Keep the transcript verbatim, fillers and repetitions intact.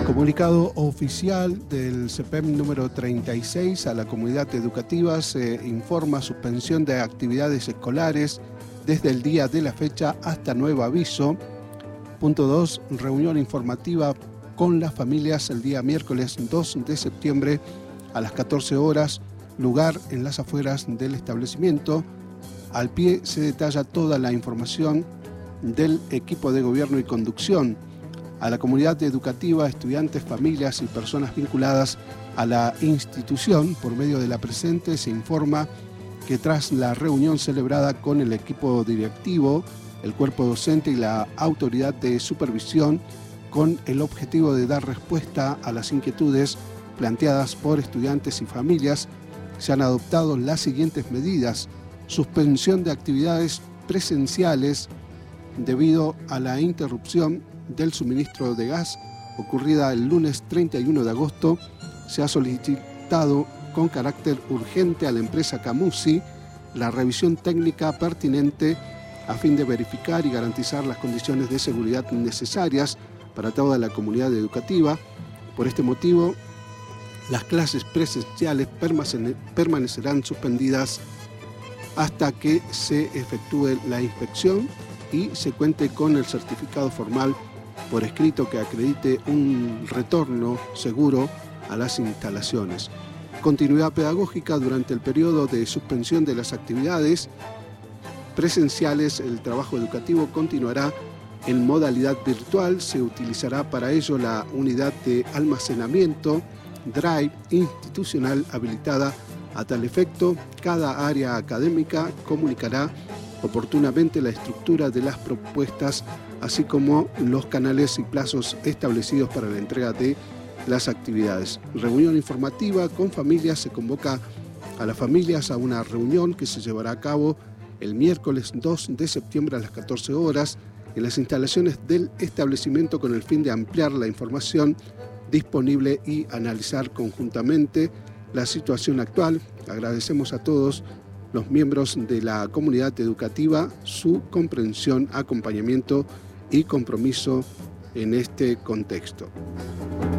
Comunicado oficial del C E P E M número treinta y seis a la comunidad educativa se informa suspensión de actividades escolares desde el día de la fecha hasta nuevo aviso. Punto dos. Reunión informativa con las familias el día miércoles dos de septiembre a las catorce horas, lugar en las afueras del establecimiento. Al pie se detalla toda la información del equipo de gobierno y conducción. A la comunidad educativa, estudiantes, familias y personas vinculadas a la institución, por medio de la presente, se informa que tras la reunión celebrada con el equipo directivo, el cuerpo docente y la autoridad de supervisión, con el objetivo de dar respuesta a las inquietudes planteadas por estudiantes y familias, se han adoptado las siguientes medidas: suspensión de actividades presenciales debido a la interrupción del suministro de gas ocurrida el lunes treinta y uno de agosto. Se ha solicitado con carácter urgente a la empresa Camusi la revisión técnica pertinente a fin de verificar y garantizar las condiciones de seguridad necesarias para toda la comunidad educativa. Por este motivo, las clases presenciales permanecerán suspendidas hasta que se efectúe la inspección y se cuente con el certificado formal por escrito que acredite un retorno seguro a las instalaciones. Continuidad pedagógica durante el periodo de suspensión de las actividades presenciales. El trabajo educativo continuará en modalidad virtual. Se utilizará para ello la unidad de almacenamiento Drive institucional habilitada a tal efecto. Cada área académica comunicará oportunamente la estructura de las propuestas, así como los canales y plazos establecidos para la entrega de las actividades. Reunión informativa con familias. Se convoca a las familias a una reunión que se llevará a cabo el miércoles dos de septiembre a las catorce horas en las instalaciones del establecimiento, con el fin de ampliar la información disponible y analizar conjuntamente la situación actual. Agradecemos a todos los miembros de la comunidad educativa su comprensión, acompañamiento y compromiso en este contexto.